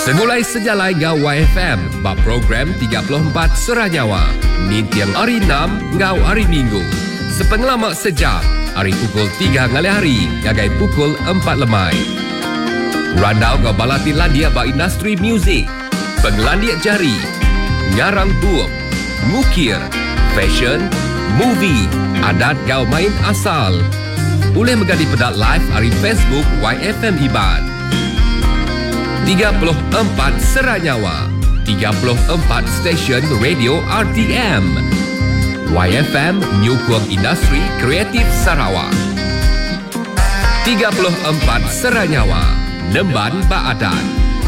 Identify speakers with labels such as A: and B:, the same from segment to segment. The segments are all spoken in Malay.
A: Segulai sejalai ngau YFM, bab program 34 Seranyawa. Nintiang hari 6 ngau hari Minggu. Sepengelamak sejak, hari pukul 3 ngalai hari, ngagai pukul 4 lemai. Randau ngau balati landia ba industri muzik, penglandiak jari, ngarang buuk, ngukir, fashion, movie, adat ngau main asal. Boleh megadi pedat live hari Facebook YFM Iban. 34 Seranyawa, 34 stesen radio RTM. YFM Nyukung Industri Kreatif Sarawak. 34 Seranyawa, Nemban Baadan.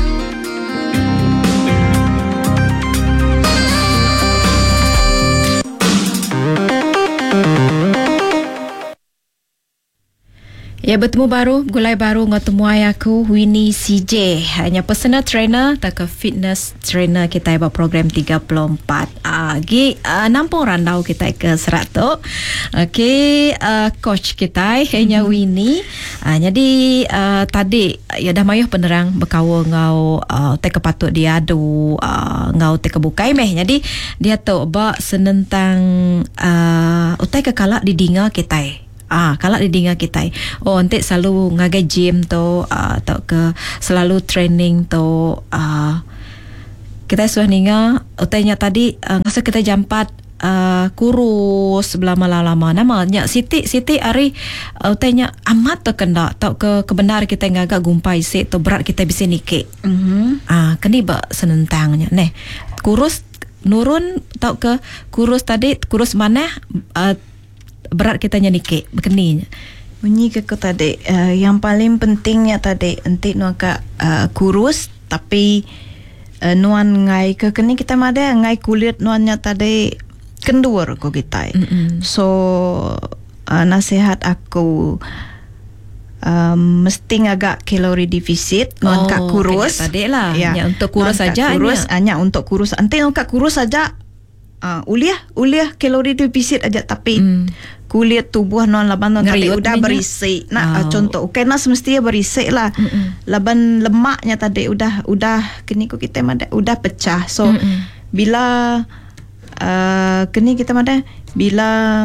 B: Ya, bertemu baru, gulai baru ngotemu aku Winnie CJ. Hanya personal trainer tak ke fitness trainer kita buat program 34. Nampung randau kita ke serat tu. Okey, coach kita hanya Winnie. Jadi tadi ya dah mayuh penerang berkawa ngau teka patut dia adu ngau teka bukai meh. Jadi dia tu bak senentang utai ke kalak di dinga kita. Kalau di dinga kita nanti selalu ngagai gym tu atau ke selalu training tu kita sudah ninga utainya tadi masa kita jampat kurus lama-lama namanya Siti hari utainya amat terkena tau ke kebenar kita ngagak gumpai si tu berat kita bisa nikik keni ba senentangnya kurus nurun tau ke kurus tadi kurus mana berat kita nyanyi berkeninya
C: bunyi ke tadi yang paling pentingnya tadi nanti nuaka kurus tapi nuan ngai ke keni kita mada ngai kulit nuannya tadi kendur ko kita so nasihat aku mesti agak kalori defisit nuan kak kurus
B: tadi lah ya untuk kurus saja
C: hanya untuk kurus nanti nuan kak kurus saja uliah kalori defisit aja tapi kulit tubuh non laban non tadi udah berisik contoh kena semestinya berisik lah laban lemaknya tadi udah kini kita mada udah pecah so bila kini kita mada bila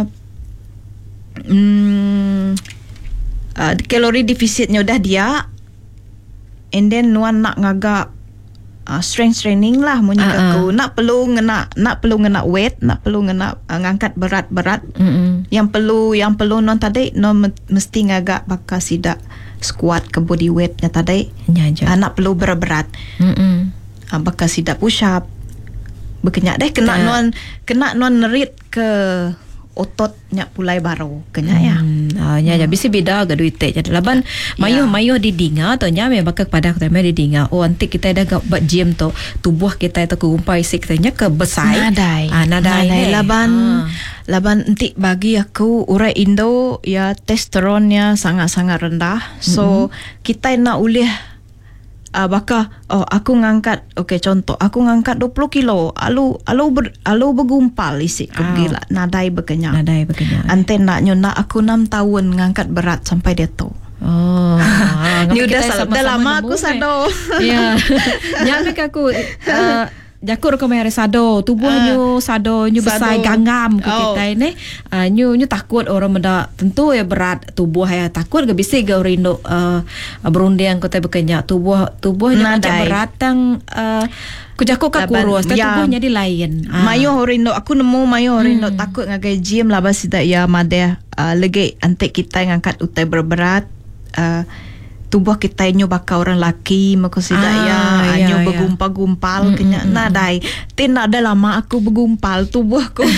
C: kalori defisitnya udah dia and then nuan nak ngagak strength training lah munya aku nak perlu ngena weight nak perlu ngena ngangkat berat yang perlu non tadi non mesti ngagak bakal sidak squat ke body weightnya tadi nak perlu berat bakal sidak push up berkenyak deh kena non nerit ke ototnya pulai baru kenya ya bisa beda ke duit jadi laban mayuh di dinga tu nya memang kepada kita di dinga nanti kita dah buat gym tu tubuh kita itu kegumpai sikitnya ke besar nadai laban nanti bagi aku urai Indo ya testosteronnya sangat-sangat rendah so kita nak ulih bakal aku ngangkat contoh aku ngangkat 20 kilo alu bergumpal isi gila nadai berkenyang ante nak aku 6 tahun ngangkat berat sampai dia tu ni udah lama aku sado
B: ya nyamik aku jakur ko mere sado tubuhnya sado nyu besar gangam ko kita ini nyu takut orang menda tentu ya berat tubuh ya takut ke bisa ke rindo berundang ko bekenya tubuhnya macam berat tang kujaku ka kurus tubuhnya di lain
C: mayo rindo aku nemu mayo rindo takut ngagai gym lah basida ya made lagi ante kita ngangkat utai berberat tubuh kita nyo bakal orang laki mako sida nyo bergumpal-gumpal kenya nadai tin ada lama aku bergumpal tubuhku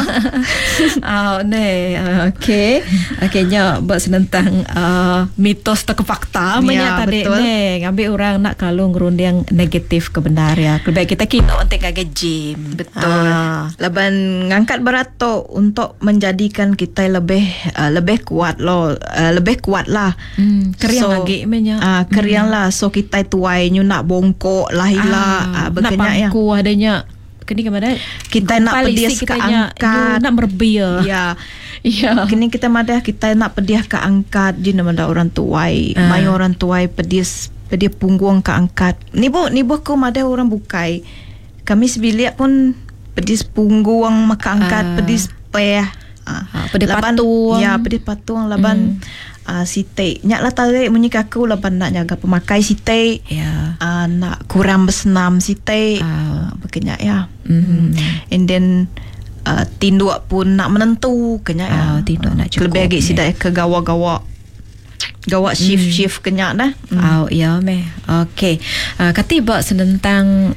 B: okey nya buat senentang mitos atau fakta menya tadi ngambil orang nak kalau ngerundang negatif ke benar ya lebih kita untuk ngagak gym
C: betul laban ngangkat berat tu untuk menjadikan kita lebih kuat lah
B: keriang lagi
C: keriang lah so kita tuai nyu nak bongkok lah
B: berkenyak nak pangku adanya kini kemana
C: kita nak pedias ke angkat
B: nak merbia
C: kini kita madah kita nak pediah ke angkat di nama orang tuai mai orang tuai pedias Dia punggung ka angkat. Ni bo ko ada orang bukai. Kami sebilik pun pedis punggung maka angkat, pedis payah.
B: Pedis patung.
C: Ya, pedis patung laban site. Nyak lah tarik munyi kaku laban nak jaga pemakai site.
B: Ya.
C: Nak kurang bersenam site. Berkenyak ya. And then tinduk pun nak menentu kenyak ya.
B: Tinduk nak cukup.
C: Lebih lagi sidak ke gawa-gawa shift kenyak dah.
B: Ya meh. Okey. Katiba senentang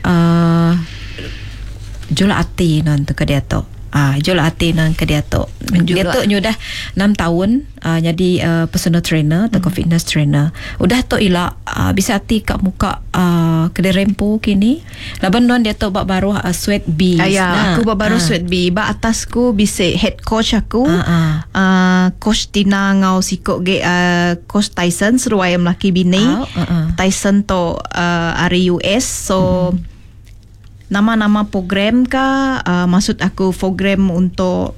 B: jual hati non tu ke dia tu. Jual hati non ke dia tu. Dia tu dah 6 tahun jadi personal trainer atau fitness trainer. Udah tu ilak bisa hati kat muka kedai rempo kini. Laban non dia tu bak baru sweat bees.
C: Aku bak baru sweat bee. Bak atasku bisa head coach aku. Coach Tina ngau sikok ge coach Tyson seruai melaki bini. Tyson tu ari US. So nama-nama program ka maksud aku program untuk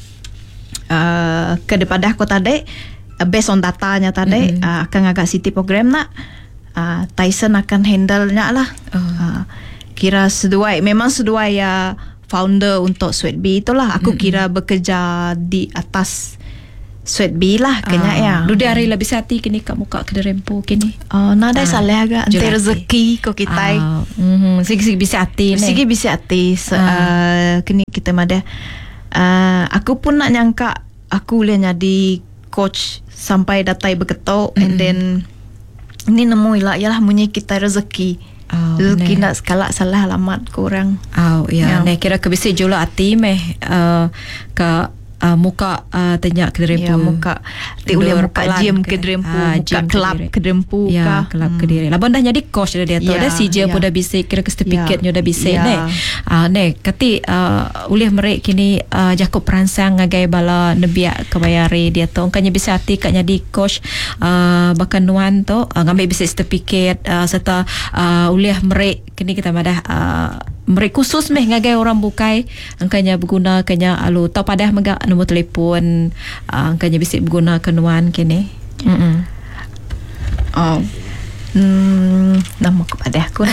C: ke depan aku tadi based on datanya tadi akan agak city program nak Tyson akan handle nya lah. Kira memang sesuai ya founder untuk Sweat Bee itulah. Aku kira bekerja di atas Sweat Bee lah kena ya.
B: Lu dia hari lebih hati kini kat muka kedai rempo kini.
C: Nada salah agak anti rezeki ko kita.
B: Sigi bisa hati ni.
C: Sigi bisa hati. Kini kita mada. Aku pun nak nyangka aku boleh jadi coach sampai datai berketok and then ini nemu ialah munyi kita rezeki. Rezeki nak sekala salah alamat korang.
B: Nek kira ke bisa jual hati meh ke muka tanya kedai rempu.
C: Ya, muka boleh muka gym kedai rempu, muka kelab kedai rempu.
B: Ya, kelab kedai. Laban dah jadi coach dah dia tu. Dah CJ pun dah bisa kira ke certificate nya dah bisa ne. Kati ulih merek kini Jakob peransang ngagai bala nebiak kebayari dia tu. Angkanya bisa hati kat jadi coach bahkan nuan tu ngambil bisa certificate serta ulih merek kini kita madah mereka khusus meh ngagai orang bukai angkanya berguna kanya alu tau padah megak nombor telefon angkanya bisa berguna kenuan kini.
C: Nama kepada aku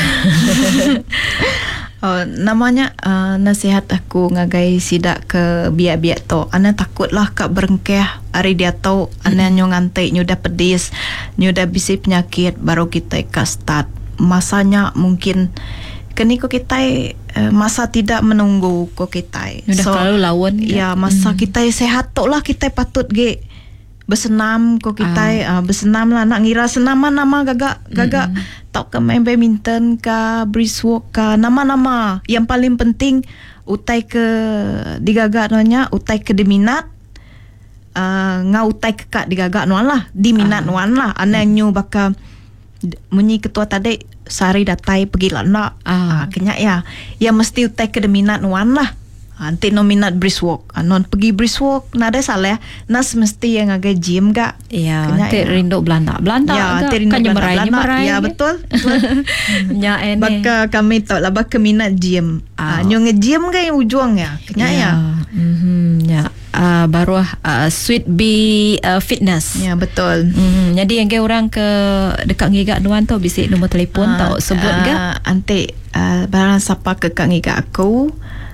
C: namanya nasihat aku ngagai sidak ke biak-biak tu. Ana takutlah kak berengkeh hari dia tahu ana nyo ngantai nyo dah pedis nyo dah bisa penyakit baru kita start. Masanya mungkin kini ko kita masa tidak menunggu ko kita.
B: Udah selalu lawan.
C: Ya masa kita sehat tok lah kita patut ge bersenam ko kita bersenam lah nak ngira senaman nama gagak tok ke main badminton ka brisk walk ka nama yang paling penting utai ke digagak nonya utai ke diminat ngau utai ke kak digagak nuan lah diminat nuan lah ananyo baka munyi ketua tadi sari datai pergi lah nak kenyak ya mesti utai ke minat nuan lah nanti no minat brisk walk non pergi brisk walk nada salah nas mesti yang agak gym gak
B: ya nanti rindu Belanda
C: ya nanti rindu Belanda ya betul
B: nya ene
C: baka kami tak lah baka minat gym nyo nge-gym gak yang ujung ya kenyak
B: ya baru Sweat Bee Fitness.
C: Ya betul.
B: Jadi yang orang ke dekat ngigak nuan tu bisa nombor telefon tau sebut gak.
C: Nanti barang siapa ke kak ngigak aku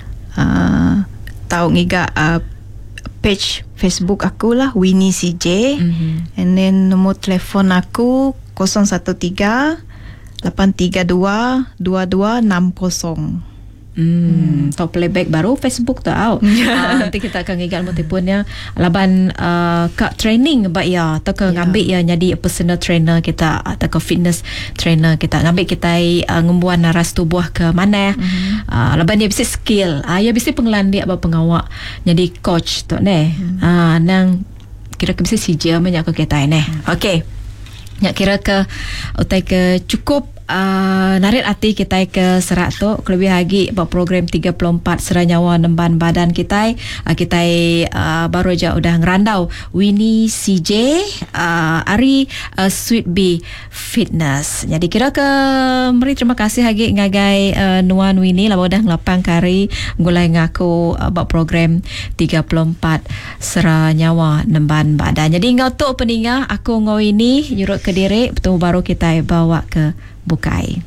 C: tahu ngigak page Facebook aku lah Winnie CJ and then nombor telefon aku 013 832 2260.
B: Top playback baru Facebook tu nanti kita akan ingat telefonnya laban kak training bak ya atau ke ngambil ya jadi personal trainer kita atau ke fitness trainer kita ngambil kita ngembuan ras tubuh ke mana laban dia bisa skill ya bisa penglandik bak pengawak jadi coach tu nang kira bisa CJ banyak ke kita ni okey nak kira ke utai ke cukup narik hati kita ke serat tu kelebih lagi buat program 34 Seranyawa Nemban Badan kita baru je udah ngerandau Winnie CJ Ari Sweet B Fitness. Jadi kira ke meri terima kasih lagi ngagai Nuan Winnie lah udah ngelapang kari gulai ngaku buat program 34 Seranyawa Nemban Badan. Jadi ngau tu peningah aku ngau ini jurut ke diri betul baru kita bawa ke Bukai.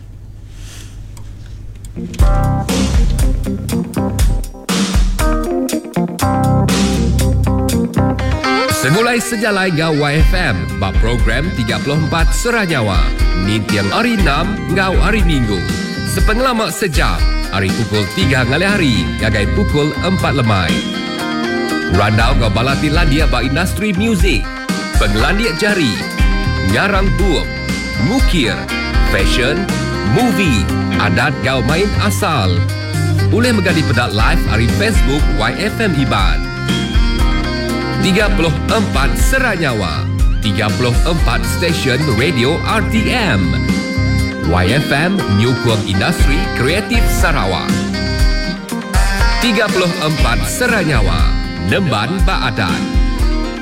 A: Semulai sejalai ngau YFM bab program 34 Seranyawa. Nintiang hari 6 ngau hari Minggu. Sepengalamak sejam hari pukul 3 ngalai hari ngagai pukul 4 lemai. Randau ngau balati landia ba industri muzik, penglandia jari, ngarang buuk, ngukir, fashion, movie, adat gau main asal. Boleh menggadi pedat live hari Facebook YFM Iban. 34 Seranyawa, 34 stesen radio RTM. YFM New Kuang Industri Kreatif Sarawak. 34 Seranyawa, Nemban Baadan.